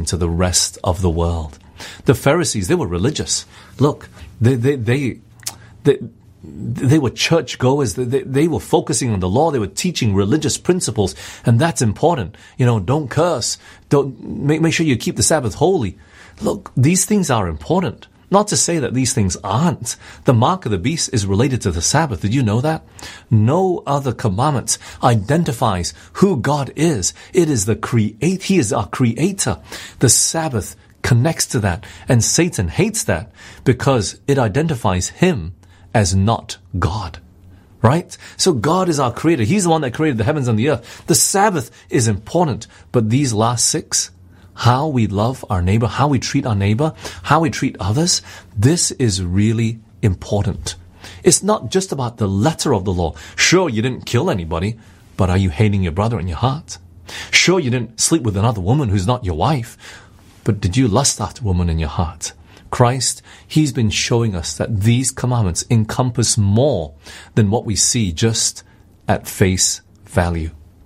to the rest of the world. The Pharisees, they were religious. Look, they were churchgoers. They were focusing on the law. They were teaching religious principles, and that's important. Don't curse. Don't make sure you keep the Sabbath holy. Look, these things are important. Not to say that these things aren't. The mark of the beast is related to the Sabbath. Did you know that? No other commandment identifies who God is. It is He is our creator. The Sabbath connects to that, and Satan hates that because it identifies him as not God. Right? So God is our creator. He's the one that created the heavens and the earth. The Sabbath is important, but these last 6, how we love our neighbor, how we treat our neighbor, how we treat others, this is really important. It's not just about the letter of the law. Sure, you didn't kill anybody, but are you hating your brother in your heart? Sure, you didn't sleep with another woman who's not your wife, but did you lust after a woman in your heart? Christ, He's been showing us that these commandments encompass more than what we see just at face value.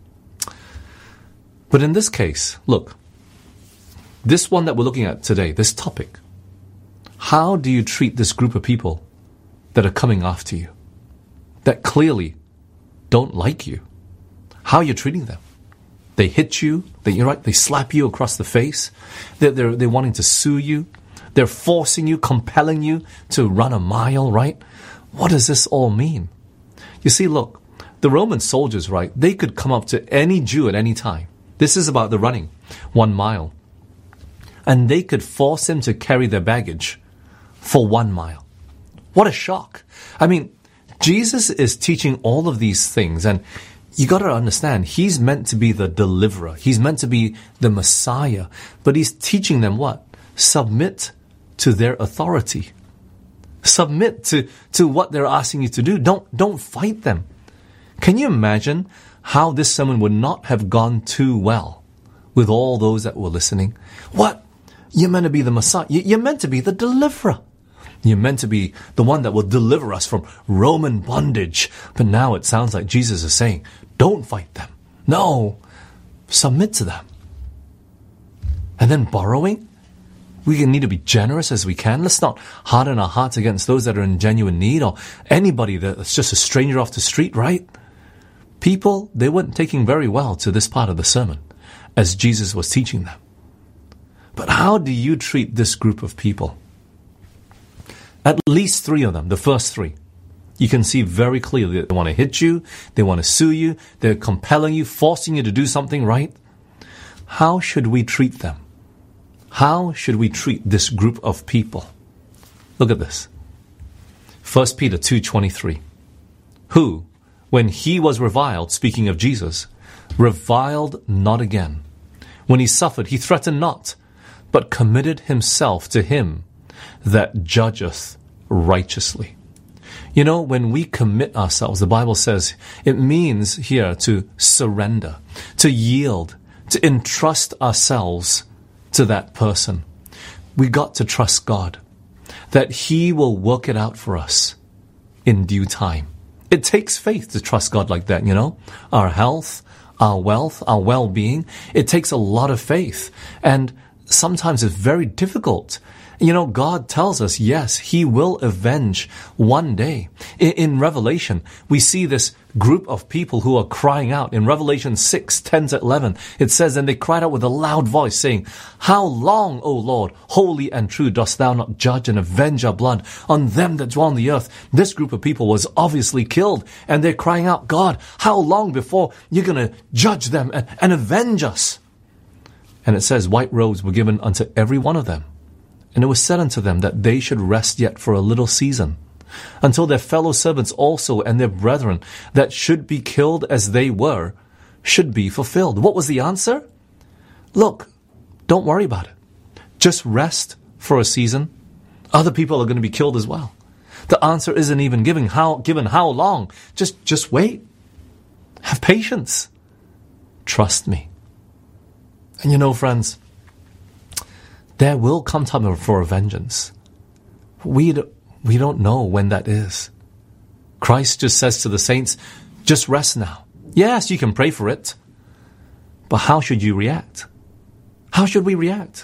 But in this case, look, this one that we're looking at today, this topic, how do you treat this group of people that are coming after you, that clearly don't like you? How are you treating them? They hit you, they slap you across the face, they're wanting to sue you, they're forcing you, compelling you to run a mile, right? What does this all mean? You see, look, the Roman soldiers, right, they could come up to any Jew at any time. This is about the running, 1 mile. And they could force him to carry their baggage for 1 mile. What a shock. I mean, Jesus is teaching all of these things, and you got to understand, He's meant to be the deliverer. He's meant to be the Messiah. But He's teaching them what? Submit to their authority. Submit to what they're asking you to do. Don't fight them. Can you imagine how this sermon would not have gone too well with all those that were listening? What? You're meant to be the Messiah. You're meant to be the deliverer. You're meant to be the one that will deliver us from Roman bondage. But now it sounds like Jesus is saying, don't fight them. No, submit to them. And then borrowing? We need to be generous as we can. Let's not harden our hearts against those that are in genuine need or anybody that's just a stranger off the street, right? People, they weren't taking very well to this part of the sermon as Jesus was teaching them. But how do you treat this group of people? At least 3 of them, the first 3. You can see very clearly that they want to hit you, they want to sue you, they're compelling you, forcing you to do something, right? How should we treat them? How should we treat this group of people? Look at this. 1 Peter 2:23. Who, when he was reviled, speaking of Jesus, reviled not again. When he suffered, he threatened not, but committed himself to him that judgeth righteously. You know, when we commit ourselves, the Bible says, it means here to surrender, to yield, to entrust ourselves to that person. We got to trust God, that He will work it out for us in due time. It takes faith to trust God like that, you know. Our health, our wealth, our well-being, it takes a lot of faith. And sometimes it's very difficult. You know, God tells us, yes, He will avenge one day. In Revelation, we see this group of people who are crying out. In Revelation 6:10-11, it says, and they cried out with a loud voice, saying, How long, O Lord, holy and true, dost thou not judge and avenge our blood on them that dwell on the earth? This group of people was obviously killed, and they're crying out, God, how long before you're going to judge them and avenge us? And it says, white robes were given unto every one of them. And it was said unto them that they should rest yet for a little season, until their fellow servants also and their brethren that should be killed as they were, should be fulfilled. What was the answer? Look, don't worry about it. Just rest for a season. Other people are going to be killed as well. The answer isn't even given how long. Just wait. Have patience. Trust me. And you know, friends, there will come time for vengeance. We don't know when that is. Christ just says to the saints, just rest now. Yes, you can pray for it. But how should you react? How should we react?